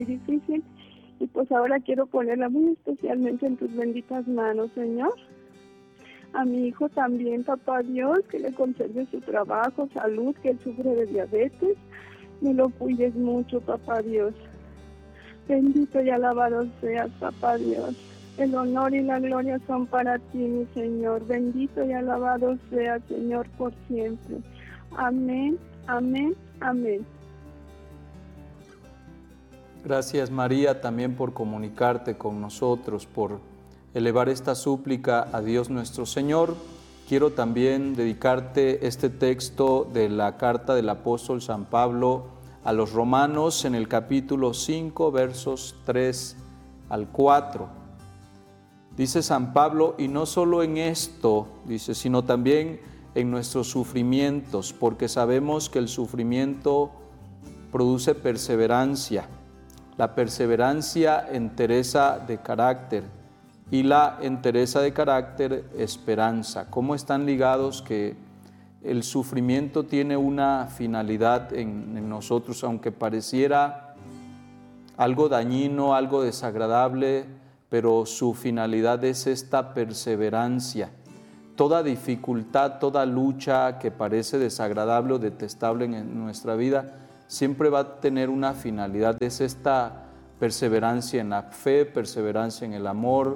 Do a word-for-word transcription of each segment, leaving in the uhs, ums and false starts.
difícil. Y pues ahora quiero ponerla muy especialmente en tus benditas manos, Señor. A mi hijo también, papá Dios, que le conserve su trabajo, salud, que él sufre de diabetes. Me lo cuides mucho, papá Dios. Bendito y alabado seas, papá Dios. El honor y la gloria son para ti, mi Señor. Bendito y alabado seas, Señor, por siempre. Amén, amén, amén. Gracias, María, también por comunicarte con nosotros, por elevar esta súplica a Dios nuestro Señor. Quiero también dedicarte este texto de la carta del apóstol San Pablo a los Romanos en el capítulo cinco, versos tres al cuatro. Dice San Pablo, y no solo en esto, dice, sino también en nuestros sufrimientos, porque sabemos que el sufrimiento produce perseverancia. La perseverancia, entereza de carácter, y la entereza de carácter, esperanza. ¿Cómo están ligados? Que el sufrimiento tiene una finalidad en, en nosotros, aunque pareciera algo dañino, algo desagradable, pero su finalidad es esta perseverancia. Toda dificultad, toda lucha que parece desagradable o detestable en nuestra vida, siempre va a tener una finalidad, es esta perseverancia en la fe, perseverancia en el amor,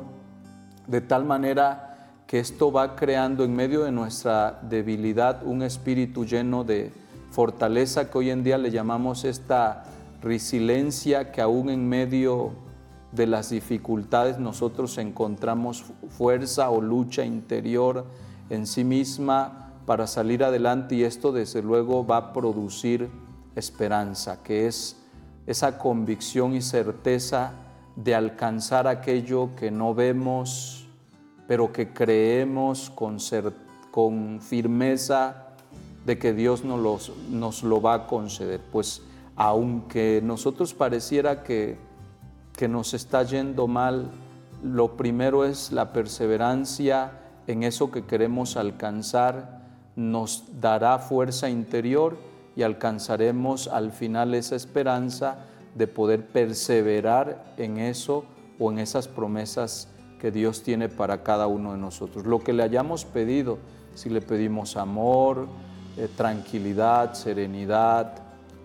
de tal manera que esto va creando en medio de nuestra debilidad un espíritu lleno de fortaleza, que hoy en día le llamamos esta resiliencia, que aún en medio de las dificultades nosotros encontramos fuerza o lucha interior en sí misma para salir adelante, y esto desde luego va a producir esperanza, que es esa convicción y certeza de alcanzar aquello que no vemos, pero que creemos con, cer- con firmeza de que Dios nos, los, nos lo va a conceder. Pues aunque nosotros pareciera que, que nos está yendo mal, lo primero es la perseverancia en eso que queremos alcanzar, nos dará fuerza interior y alcanzaremos al final esa esperanza de poder perseverar en eso o en esas promesas que Dios tiene para cada uno de nosotros. Lo que le hayamos pedido, si le pedimos amor, eh, tranquilidad, serenidad,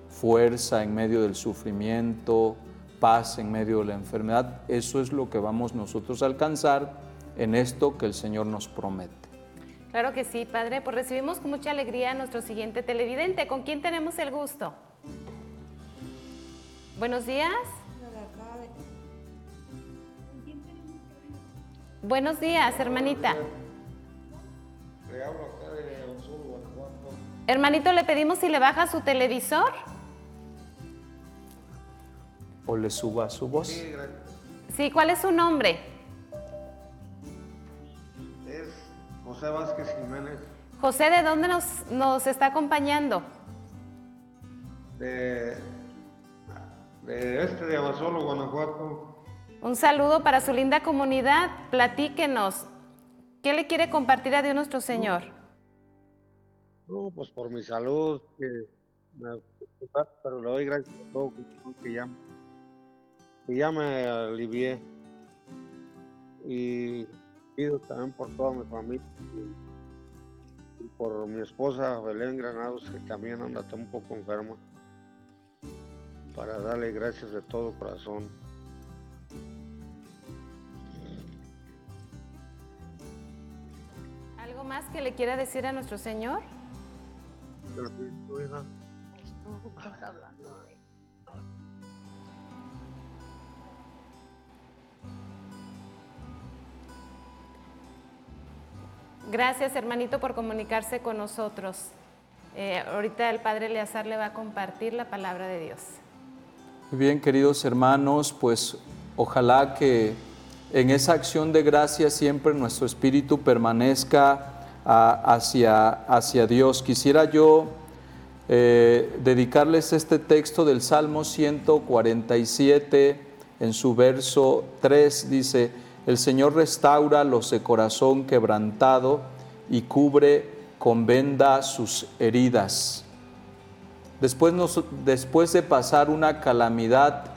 fuerza en medio del sufrimiento, paz en medio de la enfermedad, eso es lo que vamos nosotros a alcanzar en esto que el Señor nos promete. Claro que sí, Padre. Pues recibimos con mucha alegría a nuestro siguiente televidente. ¿Con quién tenemos el gusto? Buenos días. Buenos días, hermanita. Le hablo acá de Osorno, Guanajuato. Hermanito, le pedimos si le baja su televisor. ¿O le suba su voz? Sí, gracias. Sí, ¿cuál es su nombre? Es José Vázquez Jiménez, José, ¿de dónde nos, nos está acompañando? de, de este de Abasolo, Guanajuato. Un saludo para su linda comunidad. Platíquenos, ¿qué le quiere compartir a Dios nuestro Señor? No, pues por mi salud, que me, pero le doy gracias a todo, que ya, que ya me alivié. Y pido también por toda mi familia y, y por mi esposa Belén Granados, que también anda un poco enferma, para darle gracias de todo corazón. ¿Algo más que le quiera decir a nuestro Señor? Gracias, hermanito, por comunicarse con nosotros. Eh, ahorita el Padre Eleazar le va a compartir la palabra de Dios. Muy bien, queridos hermanos, pues ojalá que en esa acción de gracia siempre nuestro espíritu permanezca a, hacia, hacia Dios. Quisiera yo eh, dedicarles este texto del Salmo ciento cuarenta y siete, en su verso tres, dice: el Señor restaura los de corazón quebrantado y cubre con venda sus heridas. Después, nos, después de pasar una calamidad,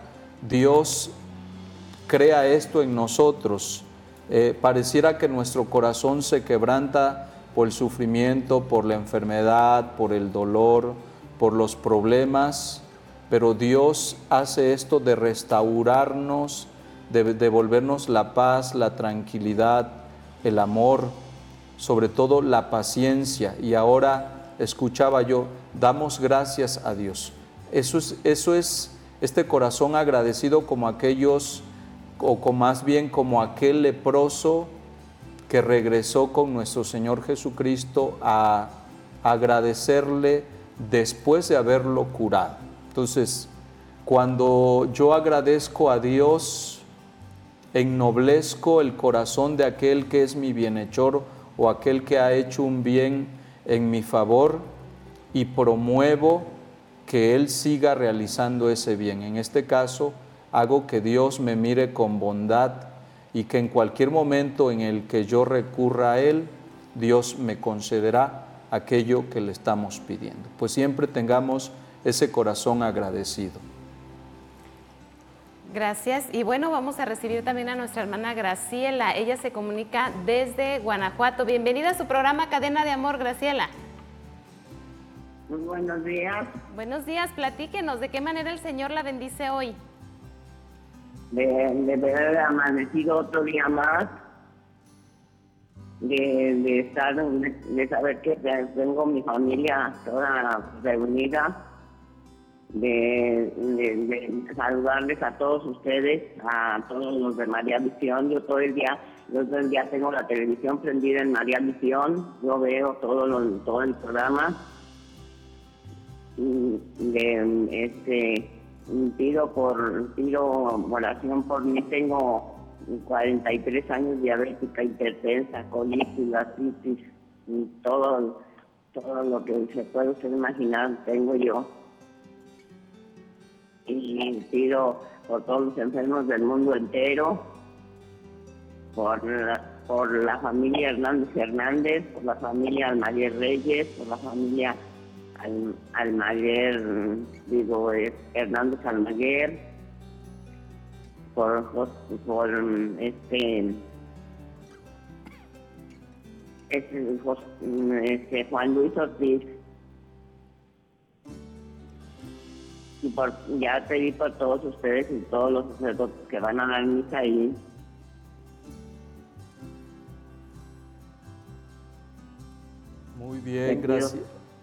Dios crea esto en nosotros. Eh, pareciera que nuestro corazón se quebranta por el sufrimiento, por la enfermedad, por el dolor, por los problemas, pero Dios hace esto de restaurarnos, de devolvernos la paz, la tranquilidad, el amor, sobre todo la paciencia. Y ahora escuchaba yo, damos gracias a Dios. Eso es, eso es este corazón agradecido como aquellos, o con más bien como aquel leproso que regresó con nuestro Señor Jesucristo a agradecerle después de haberlo curado. Entonces, cuando yo agradezco a Dios, ennoblezco el corazón de aquel que es mi bienhechor o aquel que ha hecho un bien en mi favor y promuevo que Él siga realizando ese bien. En este caso, hago que Dios me mire con bondad y que en cualquier momento en el que yo recurra a Él, Dios me concederá aquello que le estamos pidiendo. Pues siempre tengamos ese corazón agradecido. Gracias. Y bueno, vamos a recibir también a nuestra hermana Graciela. Ella se comunica desde Guanajuato. Bienvenida a su programa Cadena de Amor, Graciela. Muy buenos días. Buenos días, platíquenos, ¿de qué manera el Señor la bendice hoy? De, de haber amanecido otro día más, de, de estar, de, de saber que tengo mi familia toda reunida, de, de, de saludarles a todos ustedes, a todos los de María Visión. Yo todo el día, yo todo el día tengo la televisión prendida en María Visión, yo veo todo, lo, todo el programa. De, este, pido por pido oración por mí. Tengo cuarenta y tres años, diabética, hipertensa, colitis, gastritis, y todo, todo lo que se puede usted imaginar tengo yo. Y pido por todos los enfermos del mundo entero, por la, por la familia Hernández Hernández, por la familia Almaguer Reyes, por la familia Al, Almaguer, digo, eh, Hernández Almaguer, por, por este, este, este Juan Luis Ortiz, y por, ya pedí por todos ustedes y todos los sacerdotes que van a dar misa ahí. Muy bien, gracias.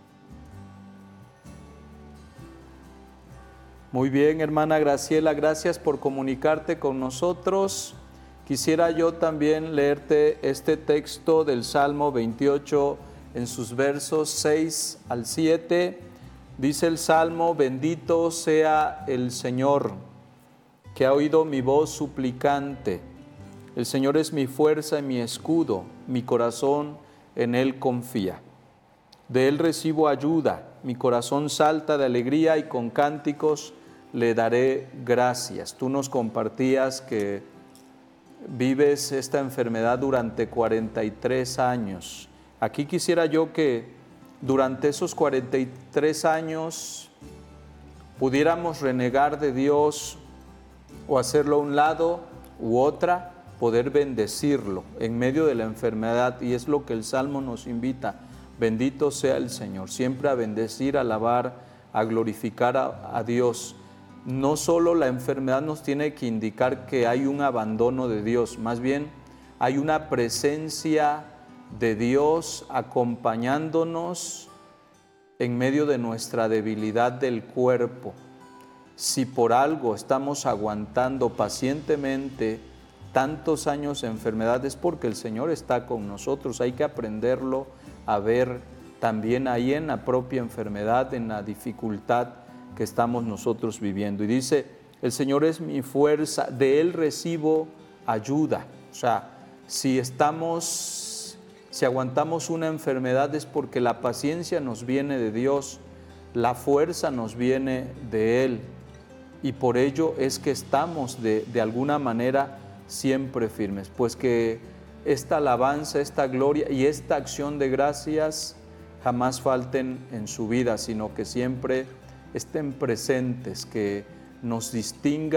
Muy bien, hermana Graciela, gracias por comunicarte con nosotros. Quisiera yo también leerte este texto del Salmo veintiocho en sus versos seis al siete. Dice el Salmo: bendito sea el Señor, que ha oído mi voz suplicante. El Señor es mi fuerza y mi escudo, mi corazón en Él confía. De Él recibo ayuda, mi corazón salta de alegría y con cánticos le daré gracias. Tú nos compartías que vives esta enfermedad durante cuarenta y tres años. Aquí quisiera yo que durante esos cuarenta y tres años pudiéramos renegar de Dios o hacerlo a un lado u otra, poder bendecirlo en medio de la enfermedad, y es lo que el Salmo nos invita. Bendito sea el Señor, siempre a bendecir, a alabar, a glorificar a, a Dios. No solo la enfermedad nos tiene que indicar que hay un abandono de Dios, más bien hay una presencia de Dios acompañándonos en medio de nuestra debilidad del cuerpo. Si por algo estamos aguantando pacientemente tantos años de enfermedad, es porque el Señor está con nosotros. Hay que aprenderlo a ver también ahí en la propia enfermedad, en la dificultad que estamos nosotros viviendo. Y dice, el Señor es mi fuerza, de Él recibo ayuda. O sea, si estamos, si aguantamos una enfermedad es porque la paciencia nos viene de Dios, la fuerza nos viene de Él, y por ello es que estamos de, de alguna manera siempre firmes. Pues que esta alabanza, esta gloria y esta acción de gracias jamás falten en su vida, sino que siempre estén presentes, que nos distingan